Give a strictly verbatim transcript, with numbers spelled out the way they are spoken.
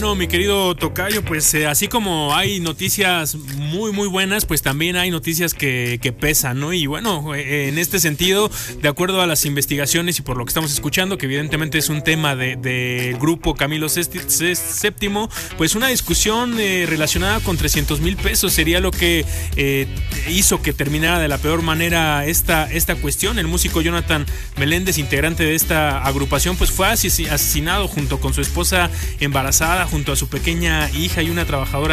bueno, mi querido tocayo, pues eh, así como hay noticias muy muy buenas, pues también hay noticias que, que pesan, ¿no? Y bueno, eh, en este sentido, de acuerdo a las investigaciones y por lo que estamos escuchando, que evidentemente es un tema del de grupo Camilo séptimo, pues una discusión eh, relacionada con trescientos mil pesos sería lo que eh, hizo que terminara de la peor manera esta, esta cuestión. El músico Jonathan Meléndez, integrante de esta agrupación, pues fue asesinado junto con su esposa embarazada, junto a su pequeña hija y una trabajadora